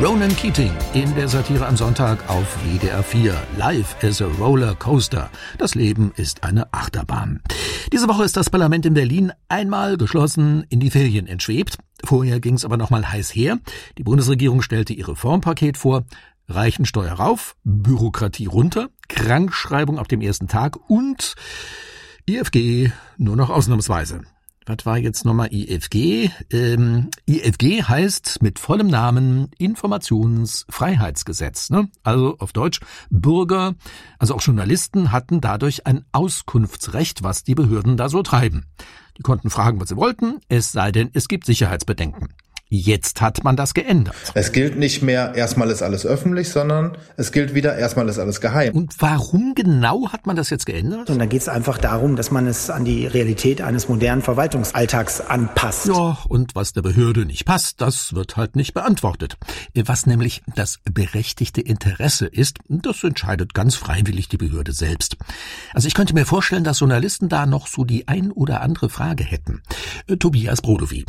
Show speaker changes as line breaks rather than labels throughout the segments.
Ronan Keating in der Satire am Sonntag auf WDR 4. Life is a Roller Coaster. Das Leben ist eine Achterbahn. Diese Woche ist das Parlament in Berlin einmal geschlossen in die Ferien entschwebt. Vorher ging es aber noch mal heiß her. Die Bundesregierung stellte ihr Reformpaket vor. Reichensteuer rauf, Bürokratie runter, Krankschreibung ab dem ersten Tag und IFG nur noch ausnahmsweise. Was war jetzt nochmal IFG? IFG heißt mit vollem Namen Informationsfreiheitsgesetz. Ne? Also auf Deutsch, Bürger, also auch Journalisten hatten dadurch ein Auskunftsrecht, was die Behörden da so treiben. Die konnten fragen, was sie wollten, es sei denn, es gibt Sicherheitsbedenken. Jetzt hat man das geändert.
Es gilt nicht mehr, erstmal ist alles öffentlich, sondern es gilt wieder, erstmal ist alles geheim.
Und warum genau hat man das jetzt geändert?
Und da geht es einfach darum, dass man es an die Realität eines modernen Verwaltungsalltags anpasst.
Ja, und was der Behörde nicht passt, das wird halt nicht beantwortet. Was nämlich das berechtigte Interesse ist, das entscheidet ganz freiwillig die Behörde selbst. Also ich könnte mir vorstellen, dass Journalisten da noch so die ein oder andere Frage hätten. Tobias Brodowy.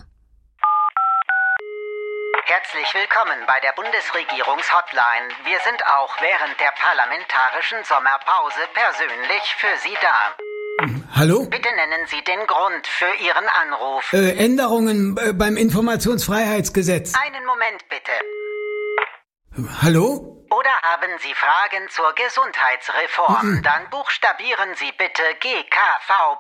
Herzlich willkommen bei der Bundesregierungshotline. Wir sind auch während der parlamentarischen Sommerpause persönlich für Sie da.
Hallo?
Bitte nennen Sie den Grund für Ihren Anruf.
Änderungen beim Informationsfreiheitsgesetz.
Einen Moment bitte.
Hallo?
Oder haben Sie Fragen zur Gesundheitsreform? Dann buchstabieren Sie bitte GKV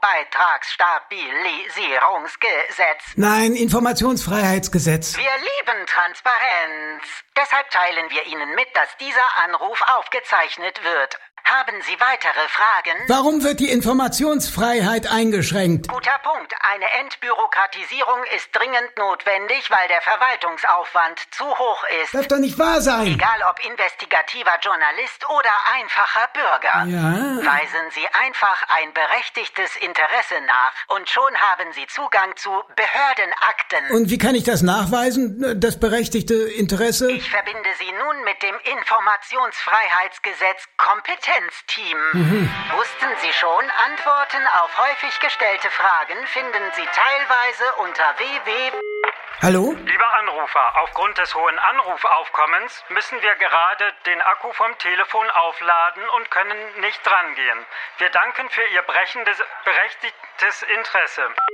Beitragsstabilisierungsgesetz.
Nein, Informationsfreiheitsgesetz.
Wir lieben Transparenz. Deshalb teilen wir Ihnen mit, dass dieser Anruf aufgezeichnet wird. Haben Sie weitere Fragen?
Warum wird die Informationsfreiheit eingeschränkt?
Guter Punkt. Eine Entbürokratisierung ist dringend notwendig, weil der Verwaltungsaufwand zu hoch ist.
Darf doch nicht wahr sein.
Egal ob investigativer Journalist oder einfacher Bürger.
Ja.
Weisen Sie einfach ein berechtigtes Interesse nach und schon haben Sie Zugang zu Behördenakten.
Und wie kann ich das nachweisen, das berechtigte Interesse?
Ich verbinde Sie nun mit dem Informationsfreiheitsgesetz Kompetenzteam. Wussten Sie schon, Antworten auf häufig gestellte Fragen finden Sie teilweise unter www.
Hallo?
Lieber Anrufer, aufgrund des hohen Anrufaufkommens müssen wir gerade den Akku vom Telefon aufladen und können nicht drangehen. Wir danken für Ihr berechtigtes Interesse.